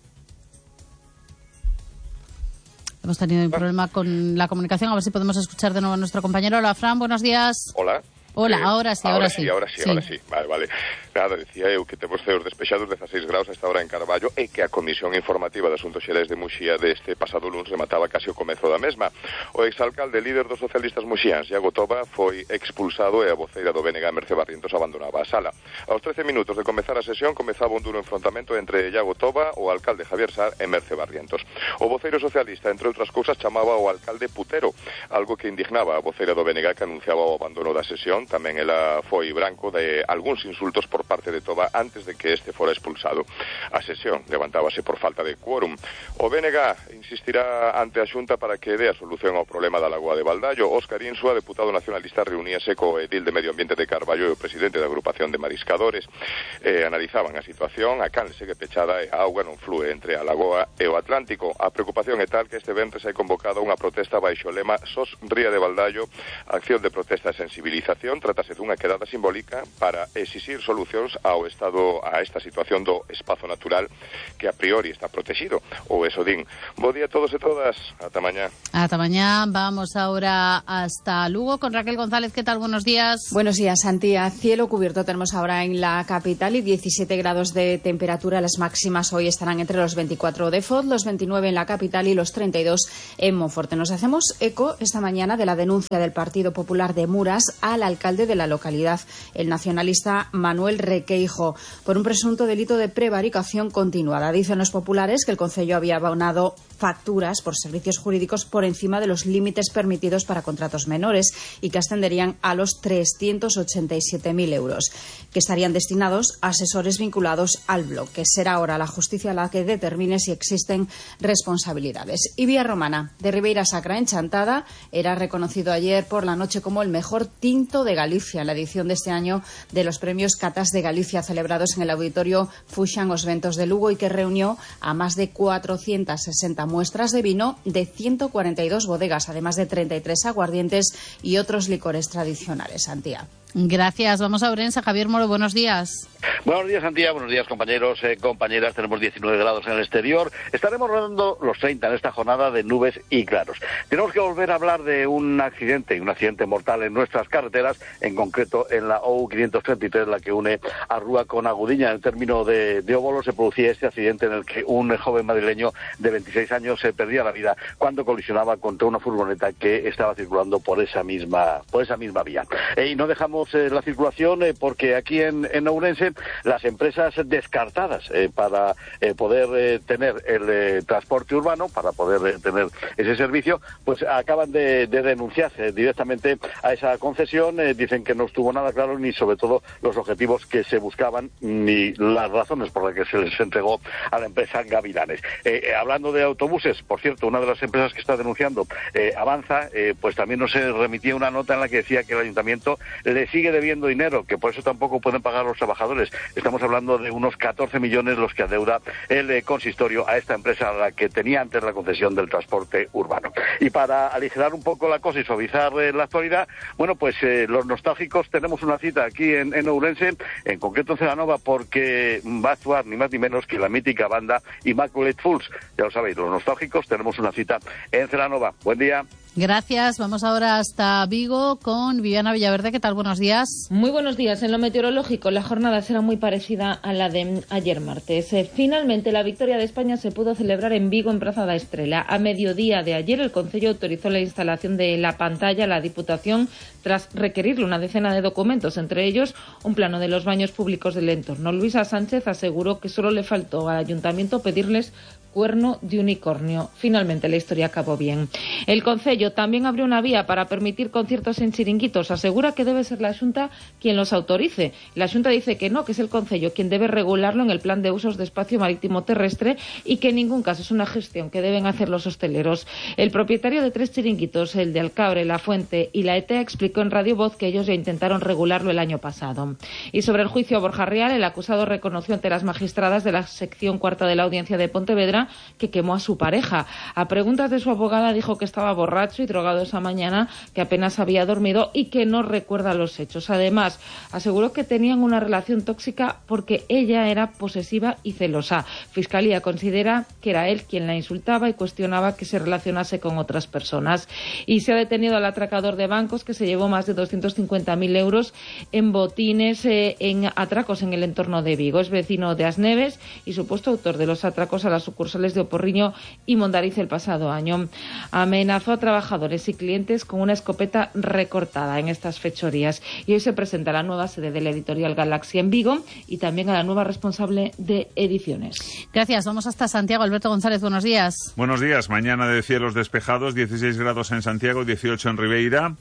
S1: Hemos tenido un problema con la comunicación, a ver si podemos escuchar de nuevo a nuestro compañero. Hola, Fran, buenos días.
S11: Hola.
S1: Hola,
S11: eh,
S1: ahora sí, ahora, ahora sí.
S11: Ahora sí,
S1: sí,
S11: ahora sí. Vale, vale. Nada, decía eu que temos ceos despexados dezaseis graus a esta hora en Carballo e que a Comisión Informativa de Asuntos Xerais de Muxía deste pasado luns remataba casi o comezo da mesma. O exalcalde líder dos socialistas muxiáns, Iago Toba, foi expulsado e a voceira do B N G, Merce Barrientos, abandonaba a sala. Aos trece minutos de comezar a sesión comezaba un duro enfrontamento entre Iago Toba, o alcalde Javier Sar e Merce Barrientos. O voceiro socialista, entre outras cousas, chamaba ao alcalde putero, algo que indignaba a voceira do B N G, que anunciaba o abandono da sesión tamén ela foi branco de algúns insultos por parte de Toba antes de que este fora expulsado. A sesión levantábase por falta de quórum. O B N G insistirá ante a Xunta para que dé a solución ao problema da lagoa de Baldaio. Óscar Insua, deputado nacionalista, reuníase co edil de Medio Ambiente de Carballo e o presidente da agrupación de mariscadores. Eh, analizaban a situación, a can segue pechada e a auga non flúe entre a lagoa e o Atlántico. A preocupación é tal que este venres hai convocado unha protesta baixo o lema Sos Ría de Baldaio, acción de protesta e sensibilización. Trátase dunha quedada simbólica para exixir solucións ao estado, a esta situación do espazo natural que a priori está protegido, o eso din. Bo día a todos e todas, ata mañá.
S1: Ata mañá, vamos ahora hasta Lugo con Raquel González. ¿Qué tal? Buenos días.
S12: Buenos días, Santia. Cielo cubierto tenemos ahora en la capital y diecisiete grados de temperatura. Las máximas hoy estarán entre los veinticuatro de Foz, los veintinueve en la capital y los treinta y dos en Monforte. Nos hacemos eco esta mañana de la denuncia del Partido Popular de Muras al alcalde de la localidad, el nacionalista Manuel Requeijo, por un presunto delito de prevaricación continuada. Dicen los populares que el concello había abonado facturas por servicios jurídicos por encima de los límites permitidos para contratos menores y que ascenderían a los trescientos ochenta y siete mil euros, que estarían destinados a asesores vinculados al bloque. Será ahora la justicia la que determine si existen responsabilidades. Y Vía Romana, de Ribeira Sacra en Chantada, era reconocido ayer por la noche como el mejor tinto de Galicia en la edición de este año de los premios Catas de Galicia celebrados en el auditorio Fuxan Os Ventos de Lugo y que reunió a más de cuatrocientas sesenta muestras de vino de ciento cuarenta y dos bodegas, además de treinta y tres aguardientes y otros licores tradicionales. Santiago.
S1: Gracias. Vamos a Ourense. Javier Moro, buenos días.
S13: Buenos días, Santiago. Buenos días, compañeros, eh, compañeras. Tenemos diecinueve grados en el exterior. Estaremos rodando los treinta en esta jornada de nubes y claros. Tenemos que volver a hablar de un accidente, un accidente mortal en nuestras carreteras, en concreto en la O U quinientos treinta y tres, la que une a Rúa con Agudiña. En el término de, de Óbolo se producía este accidente en el que un joven madrileño de veintiséis años se perdía la vida cuando colisionaba contra una furgoneta que estaba circulando por esa misma, por esa misma vía. Eh, y no dejamos Eh, la circulación eh, porque aquí en, en Ourense las empresas descartadas eh, para eh, poder eh, tener el eh, transporte urbano, para poder eh, tener ese servicio, pues acaban de, de denunciar eh, directamente a esa concesión. Eh, dicen que no estuvo nada claro ni sobre todo los objetivos que se buscaban ni las razones por las que se les entregó a la empresa Gavilanes. Eh, eh, hablando de autobuses, por cierto, una de las empresas que está denunciando eh, Avanza, eh, pues también nos remitía una nota en la que decía que el ayuntamiento le sigue debiendo dinero, que por eso tampoco pueden pagar los trabajadores. Estamos hablando de unos catorce millones los que adeuda el eh, consistorio a esta empresa, a la que tenía antes la concesión del transporte urbano. Y para aligerar un poco la cosa y suavizar eh, la actualidad, bueno, pues eh, los nostálgicos tenemos una cita aquí en, en Ourense, en concreto en Celanova, porque va a actuar ni más ni menos que la mítica banda Immaculate Fools. Ya lo sabéis, los nostálgicos tenemos una cita en Celanova. Buen día.
S1: Gracias. Vamos ahora hasta Vigo con Viviana Villaverde. ¿Qué tal? Buenos días.
S14: Muy buenos días. En lo meteorológico, la jornada será muy parecida a la de ayer martes. Eh, finalmente, la victoria de España se pudo celebrar en Vigo, en Praza da Estrela. A mediodía de ayer, el Concello autorizó la instalación de la pantalla a la Diputación tras requerirle una decena de documentos, entre ellos un plano de los baños públicos del entorno. Luisa Sánchez aseguró que solo le faltó al Ayuntamiento pedirles cuerno de unicornio. Finalmente la historia acabó bien. El Concello también abrió una vía para permitir conciertos en chiringuitos. Asegura que debe ser la Xunta quien los autorice. La Xunta dice que no, que es el Concello quien debe regularlo en el plan de usos de espacio marítimo terrestre y que en ningún caso es una gestión que deben hacer los hosteleros. El propietario de tres chiringuitos, el de Alcabre, La Fuente y La E T E A, explicó en Radio Voz que ellos ya intentaron regularlo el año pasado. Y sobre el juicio a Borja Rial, el acusado reconoció ante las magistradas de la sección cuarta de la Audiencia de Pontevedra que quemó a su pareja. A preguntas de su abogada dijo que estaba borracho y drogado esa mañana, que apenas había dormido y que no recuerda los hechos. Además, aseguró que tenían una relación tóxica porque ella era posesiva y celosa. Fiscalía considera que era él quien la insultaba y cuestionaba que se relacionase con otras personas. Y se ha detenido al atracador de bancos que se llevó más de doscientos cincuenta mil euros en botines, eh, en atracos en el entorno de Vigo. Es vecino de Asneves y supuesto autor de los atracos a las sucursales de Porriño y Mondariz el pasado año. Amenazó a trabajadores y clientes con una escopeta recortada en estas fechorías. Y hoy se presenta la nueva sede de la editorial Galaxia en Vigo y también a la nueva responsable de ediciones.
S1: Gracias. Vamos hasta Santiago. Alberto González, buenos días.
S15: Buenos días. Mañana de cielos despejados, dieciséis grados en Santiago, dieciocho en Ribeira.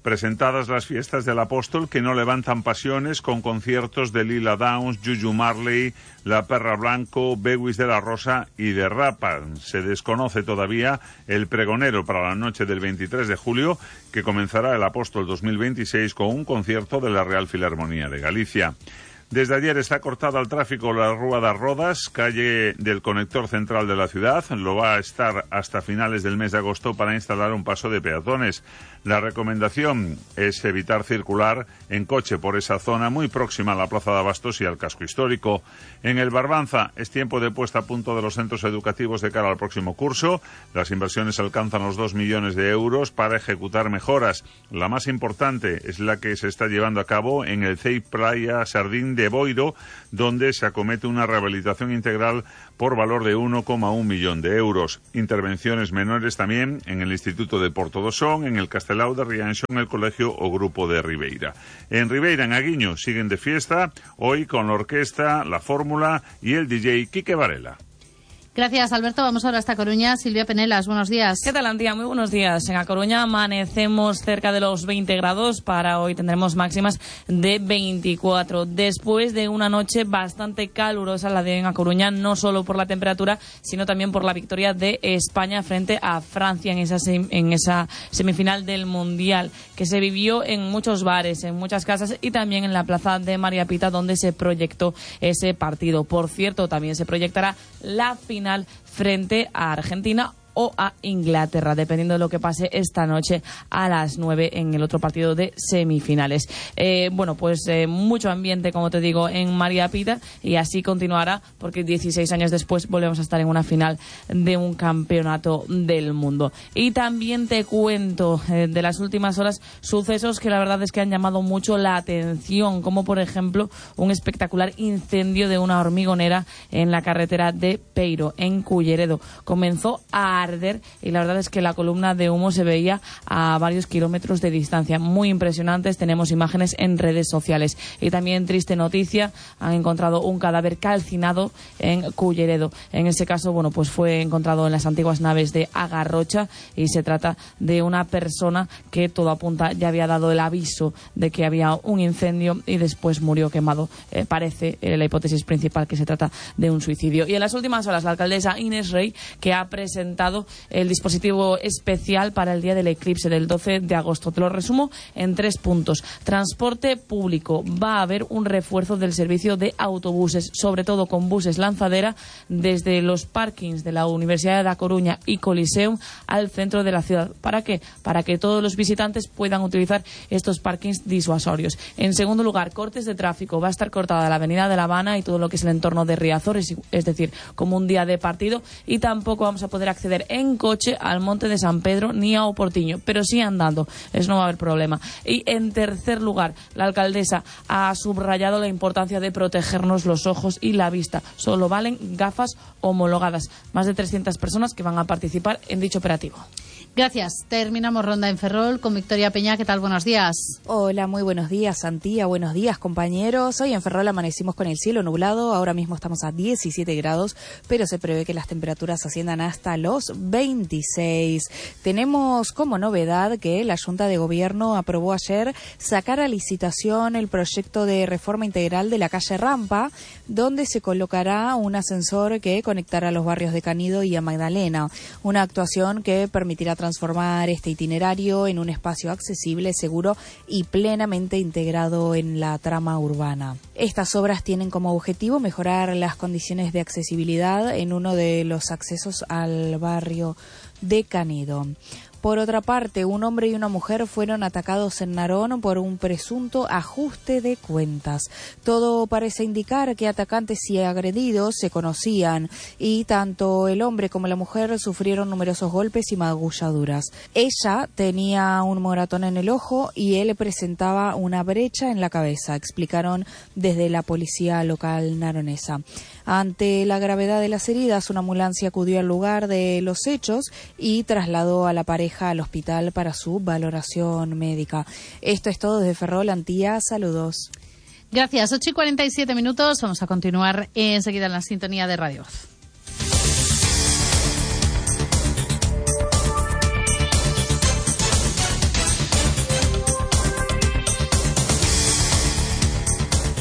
S15: Presentadas las fiestas del Apóstol, que no levantan pasiones, con conciertos de Lila Downs, Juju Marley, La Perra Blanco, Bewis de la Rosa y de Rapa. Se desconoce todavía el pregonero para la noche del veintitrés de julio, que comenzará el Apóstol dos mil veintiséis con un concierto de la Real Filarmonía de Galicia. Desde ayer está cortada al tráfico la Rúa das Rodas, calle del conector central de la ciudad. Lo va a estar hasta finales del mes de agosto para instalar un paso de peatones. La recomendación es evitar circular en coche por esa zona muy próxima a la Plaza de Abastos y al casco histórico. En el Barbanza es tiempo de puesta a punto de los centros educativos de cara al próximo curso. Las inversiones alcanzan los dos millones de euros para ejecutar mejoras. La más importante es la que se está llevando a cabo en el C E I Playa Sardín de Boiro, donde se acomete una rehabilitación integral por valor de uno coma uno millón de euros. Intervenciones menores también en el Instituto de Porto do Son, en el Castelao de Rianxo, en el Colegio o Grupo de Ribeira. En Ribeira, en Aguiño, siguen de fiesta, hoy con la orquesta, la fórmula y el D J Quique Varela.
S1: Gracias, Alberto. Vamos ahora hasta Coruña. Silvia Penelas, buenos días.
S16: ¿Qué tal, Antía? Muy buenos días. En A Coruña amanecemos cerca de los veinte grados. Para hoy tendremos máximas de veinticuatro. Después de una noche bastante calurosa la de en A Coruña, no solo por la temperatura, sino también por la victoria de España frente a Francia en esa, en esa semifinal del Mundial, que se vivió en muchos bares, en muchas casas y también en la plaza de María Pita, donde se proyectó ese partido. Por cierto, también se proyectará la final frente a Argentina o a Inglaterra, dependiendo de lo que pase esta noche a las nueve en el otro partido de semifinales. Eh, bueno, pues eh, mucho ambiente, como te digo, en María Pita, y así continuará, porque dieciséis años después volvemos a estar en una final de un campeonato del mundo. Y también te cuento eh, de las últimas horas sucesos que la verdad es que han llamado mucho la atención, como por ejemplo un espectacular incendio de una hormigonera en la carretera de Peiro, en Culleredo. Comenzó a arder y la verdad es que la columna de humo se veía a varios kilómetros de distancia. Muy impresionantes, tenemos imágenes en redes sociales. Y también triste noticia, han encontrado un cadáver calcinado en Culleredo. En ese caso, bueno, pues fue encontrado en las antiguas naves de Agarrocha y se trata de una persona que todo apunta ya había dado el aviso de que había un incendio y después murió quemado. Eh, parece eh, la hipótesis principal que se trata de un suicidio. Y en las últimas horas, la alcaldesa Inés Rey, que ha presentado el dispositivo especial para el día del eclipse del doce de agosto. Te lo resumo en tres puntos. Transporte público. Va a haber un refuerzo del servicio de autobuses, sobre todo con buses lanzadera, desde los parkings de la Universidad de La Coruña y Coliseum al centro de la ciudad. ¿Para qué? Para que todos los visitantes puedan utilizar estos parkings disuasorios. En segundo lugar, cortes de tráfico. Va a estar cortada la avenida de La Habana y todo lo que es el entorno de Riazor, es, es decir, como un día de partido, y tampoco vamos a poder acceder en coche al Monte de San Pedro ni a Oportiño, pero sí andando, eso no va a haber problema. Y en tercer lugar, la alcaldesa ha subrayado la importancia de protegernos los ojos y la vista. Solo valen gafas homologadas. Más de trescientas personas que van a participar en dicho operativo.
S1: Gracias. Terminamos ronda en Ferrol con Victoria Peña. ¿Qué tal? Buenos días.
S17: Hola, muy buenos días, Santía. Buenos días, compañeros. Hoy en Ferrol amanecimos con el cielo nublado. Ahora mismo estamos a diecisiete grados, pero se prevé que las temperaturas asciendan hasta los veintiséis. Tenemos como novedad que la Junta de Gobierno aprobó ayer sacar a licitación el proyecto de reforma integral de la calle Rampa, donde se colocará un ascensor que conectará los barrios de Canido y a Magdalena. Una actuación que permitirá transformar este itinerario en un espacio accesible, seguro y plenamente integrado en la trama urbana. Estas obras tienen como objetivo mejorar las condiciones de accesibilidad en uno de los accesos al barrio de Canido. Por otra parte, un hombre y una mujer fueron atacados en Narón por un presunto ajuste de cuentas. Todo parece indicar que atacantes y agredidos se conocían y tanto el hombre como la mujer sufrieron numerosos golpes y magulladuras. Ella tenía un moratón en el ojo y él presentaba una brecha en la cabeza, explicaron desde la policía local naronesa. Ante la gravedad de las heridas, una ambulancia acudió al lugar de los hechos y trasladó a la pareja al hospital para su valoración médica. Esto es todo desde Ferrol, Antía. Saludos.
S1: Gracias. ocho y cuarenta y siete minutos. Vamos a continuar enseguida en la sintonía de Radio Voz.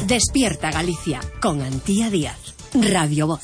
S10: Despierta Galicia con Antía Díaz. Radio Voz.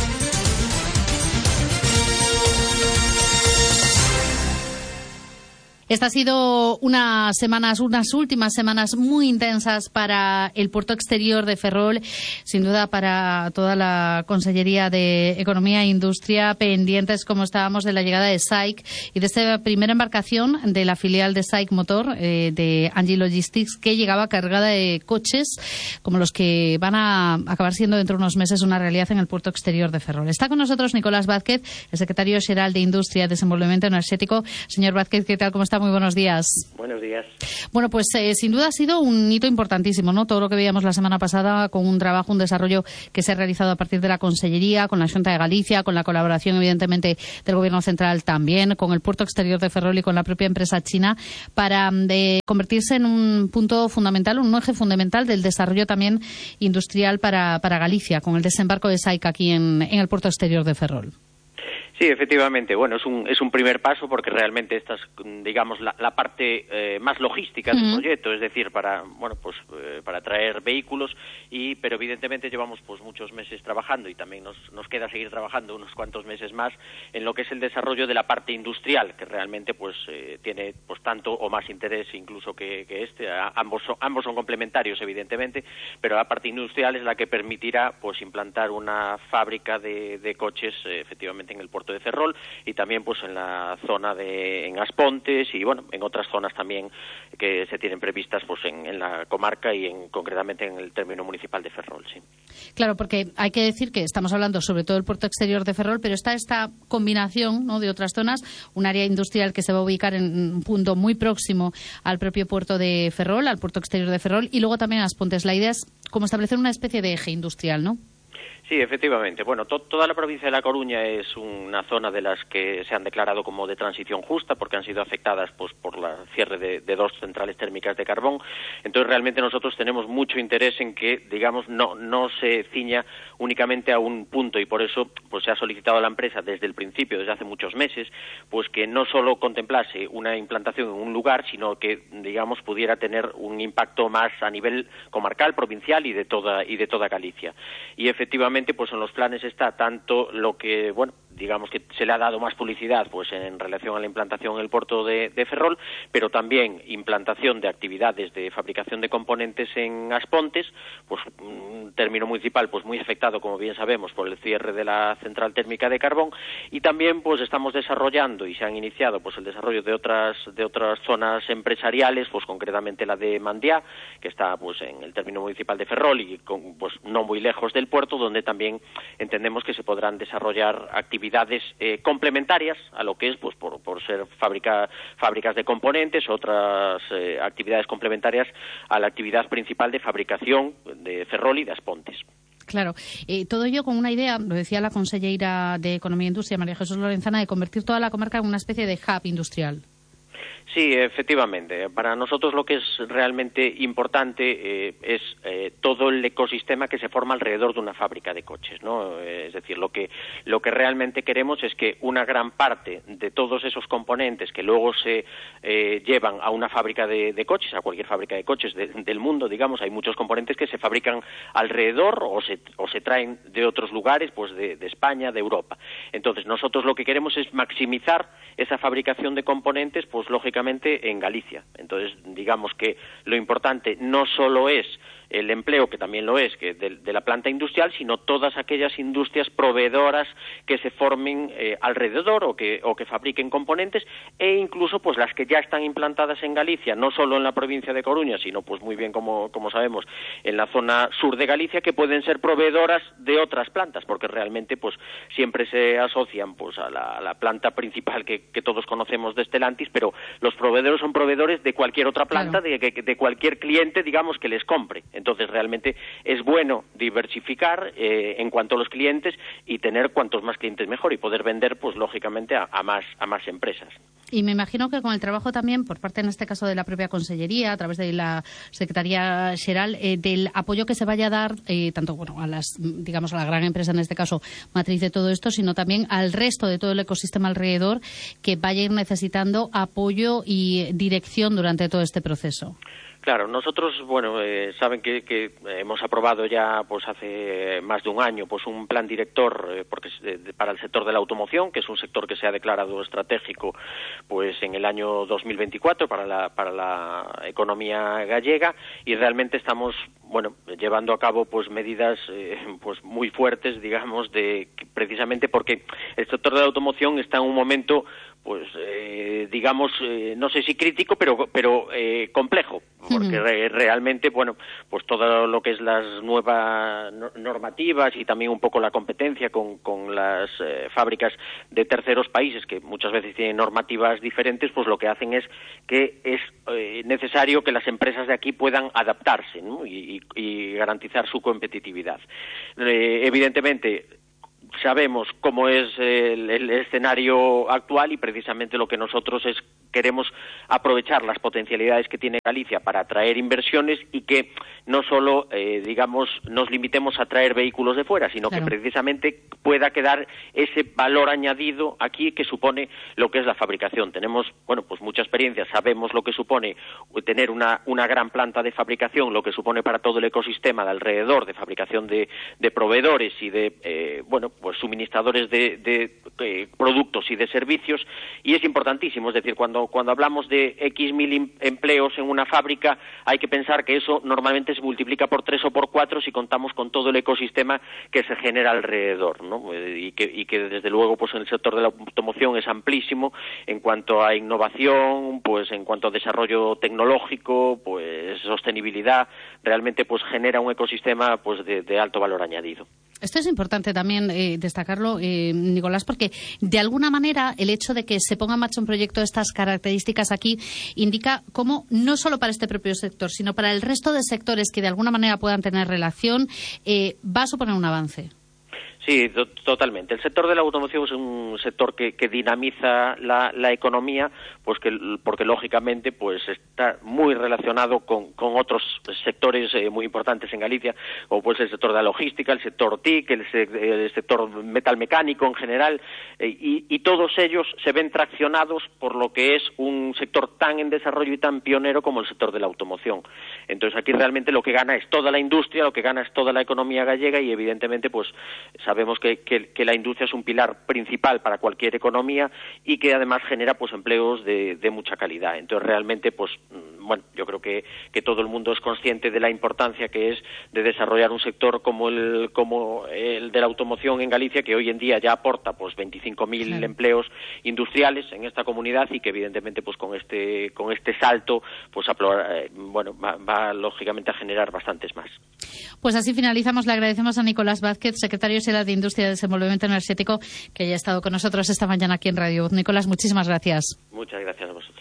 S1: Esta ha sido unas semanas, unas últimas semanas muy intensas para el puerto exterior de Ferrol, sin duda para toda la Consellería de Economía e Industria, pendientes como estábamos de la llegada de S A I C y de esta primera embarcación de la filial de S A I C Motor, eh, de Angie Logistics, que llegaba cargada de coches como los que van a acabar siendo dentro de unos meses una realidad en el puerto exterior de Ferrol. Está con nosotros Nicolás Vázquez, el secretario general de Industria y Desenvolvimiento Energético. Señor Vázquez, ¿qué tal? ¿Cómo está? Muy buenos días.
S18: Buenos días.
S1: Bueno, pues eh, sin duda ha sido un hito importantísimo, ¿no? Todo lo que veíamos la semana pasada con un trabajo, un desarrollo que se ha realizado a partir de la Consellería, con la Xunta de Galicia, con la colaboración, evidentemente, del Gobierno Central también, con el puerto exterior de Ferrol y con la propia empresa china, para de convertirse en un punto fundamental, un eje fundamental del desarrollo también industrial para, para Galicia, con el desembarco de S A I C aquí en, en el puerto exterior de Ferrol.
S18: Sí, efectivamente. Bueno, es un, es un primer paso porque realmente esta es, digamos, la, la parte eh, más logística del uh-huh. proyecto, es decir, para, bueno, pues, eh, para traer vehículos, y, pero evidentemente llevamos pues muchos meses trabajando y también nos, nos queda seguir trabajando unos cuantos meses más en lo que es el desarrollo de la parte industrial, que realmente pues eh, tiene pues tanto o más interés incluso que, que este. A, ambos, son, ambos son complementarios, evidentemente, pero la parte industrial es la que permitirá pues implantar una fábrica de, de coches eh, efectivamente en el puerto de Ferrol y también pues en la zona de en Aspontes y bueno en otras zonas también que se tienen previstas pues en, en la comarca y en concretamente en el término municipal de Ferrol, sí.
S1: Claro, porque hay que decir que estamos hablando sobre todo del puerto exterior de Ferrol, pero está esta combinación, ¿no?, de otras zonas, un área industrial que se va a ubicar en un punto muy próximo al propio puerto de Ferrol, al puerto exterior de Ferrol, y luego también Aspontes. La idea es como establecer una especie de eje industrial, ¿no?
S18: Sí, efectivamente. Bueno, to toda la provincia de La Coruña es una zona de las que se han declarado como de transición justa porque han sido afectadas pues por la cierre de, de dos centrales térmicas de carbón. Entonces, realmente nosotros tenemos mucho interés en que, digamos, no no se ciña únicamente a un punto y por eso pues se ha solicitado a la empresa desde el principio, desde hace muchos meses, pues que no solo contemplase una implantación en un lugar, sino que, digamos, pudiera tener un impacto más a nivel comarcal, provincial y de toda y de toda Galicia. Y efectivamente pues en los planes está tanto lo que, bueno, digamos que se le ha dado más publicidad pues en relación a la implantación en el puerto de, de Ferrol, pero también implantación de actividades de fabricación de componentes en Aspontes, pues un término municipal pues muy afectado, como bien sabemos, por el cierre de la central térmica de carbón, y también pues estamos desarrollando y se han iniciado pues el desarrollo de otras de otras zonas empresariales, pues concretamente la de Mandiá, que está pues en el término municipal de Ferrol y con, pues no muy lejos del puerto, donde también entendemos que se podrán desarrollar actividades eh, complementarias a lo que es, pues por, por ser fábrica, fábricas de componentes, otras eh, actividades complementarias a la actividad principal de fabricación de Ferrol y de Aspontes.
S1: Claro, eh, todo ello con una idea, lo decía la consellera de Economía e Industria, María Jesús Lorenzana, de convertir toda la comarca en una especie de hub industrial.
S18: Sí, efectivamente. Para nosotros lo que es realmente importante eh, es eh, todo el ecosistema que se forma alrededor de una fábrica de coches, ¿no? Eh, es decir, lo que lo que realmente queremos es que una gran parte de todos esos componentes que luego se eh, llevan a una fábrica de, de coches, a cualquier fábrica de coches de, del mundo, digamos, hay muchos componentes que se fabrican alrededor o se, o se traen de otros lugares, pues de, de España, de Europa. Entonces, nosotros lo que queremos es maximizar esa fabricación de componentes, pues lógicamente en Galicia. Entonces, digamos que lo importante no solo es el empleo, que también lo es, que de, de la planta industrial, sino todas aquellas industrias proveedoras que se formen eh, alrededor o que, o que fabriquen componentes, e incluso pues las que ya están implantadas en Galicia, no solo en la provincia de Coruña, sino pues muy bien como, como sabemos en la zona sur de Galicia, que pueden ser proveedoras de otras plantas, porque realmente pues siempre se asocian pues a la, a la planta principal que, que todos conocemos de Stellantis, pero los proveedores son proveedores de cualquier otra planta, claro, de, de, de cualquier cliente, digamos, que les compre. Entonces, realmente es bueno diversificar eh, en cuanto a los clientes y tener cuantos más clientes mejor y poder vender, pues lógicamente, a, a más a más empresas.
S1: Y me imagino que con el trabajo también, por parte en este caso de la propia Consellería, a través de la Secretaría Xeral, eh, del apoyo que se vaya a dar, eh, tanto bueno a las, digamos, a la gran empresa, en este caso, matriz de todo esto, sino también al resto de todo el ecosistema alrededor, que vaya a ir necesitando apoyo y dirección durante todo este proceso.
S18: Claro, nosotros, bueno, eh, saben que, que hemos aprobado ya, pues hace más de un año, pues un plan director eh, porque de, de, para el sector de la automoción, que es un sector que se ha declarado estratégico, pues en el año dos mil veinticuatro para la para la economía gallega, y realmente estamos, bueno, llevando a cabo pues medidas eh, pues muy fuertes, digamos, de precisamente porque el sector de la automoción está en un momento, pues eh, digamos, eh, no sé si crítico, pero pero eh, complejo, porque uh-huh. re, realmente, bueno, pues todo lo que es las nuevas normativas y también un poco la competencia con, con las eh, fábricas de terceros países, que muchas veces tienen normativas diferentes, pues lo que hacen es que es eh, necesario que las empresas de aquí puedan adaptarse, ¿no? y, y, y garantizar su competitividad. Eh, evidentemente, sabemos cómo es el, el escenario actual y precisamente lo que nosotros es queremos aprovechar las potencialidades que tiene Galicia para atraer inversiones y que no solo, eh, digamos, nos limitemos a traer vehículos de fuera, sino claro. que precisamente pueda quedar ese valor añadido aquí que supone lo que es la fabricación. Tenemos, bueno, pues mucha experiencia, sabemos lo que supone tener una, una gran planta de fabricación, lo que supone para todo el ecosistema de alrededor de fabricación de, de proveedores y de, eh, bueno, pues suministradores de, de, de productos y de servicios, y es importantísimo, es decir, cuando cuando hablamos de X mil empleos en una fábrica, hay que pensar que eso normalmente se multiplica por tres o por cuatro si contamos con todo el ecosistema que se genera alrededor, ¿no? Y que, y que desde luego pues en el sector de la automoción es amplísimo en cuanto a innovación, pues en cuanto a desarrollo tecnológico, pues sostenibilidad, realmente pues genera un ecosistema pues de, de alto valor añadido.
S1: Esto es importante también eh, destacarlo, eh, Nicolás, porque de alguna manera el hecho de que se ponga en marcha un proyecto de estas características aquí indica cómo no solo para este propio sector, sino para el resto de sectores que de alguna manera puedan tener relación, eh, va a suponer un avance.
S18: Sí, to- totalmente. El sector de la automoción es un sector que, que dinamiza la, la economía, pues que porque lógicamente pues está muy relacionado con, con otros sectores eh, muy importantes en Galicia, como pues el sector de la logística, el sector T I C, el, se- el sector metalmecánico en general, eh, y, y todos ellos se ven traccionados por lo que es un sector tan en desarrollo y tan pionero como el sector de la automoción. Entonces aquí realmente lo que gana es toda la industria, lo que gana es toda la economía gallega, y evidentemente pues sabemos que, que, que la industria es un pilar principal para cualquier economía y que además genera pues empleos de, de mucha calidad. Entonces realmente pues bueno, yo creo que, que todo el mundo es consciente de la importancia que es de desarrollar un sector como el como el de la automoción en Galicia, que hoy en día ya aporta pues veinticinco mil claro. empleos industriales en esta comunidad, y que evidentemente pues con este con este salto pues a, bueno va, va lógicamente a generar bastantes más.
S1: Pues así finalizamos. Le agradecemos a Nicolás Vázquez, secretario general de Industria y Desenvolvimiento Energético, que haya estado con nosotros esta mañana aquí en Radio Voz. Nicolás, muchísimas gracias.
S18: Muchas gracias a vosotros.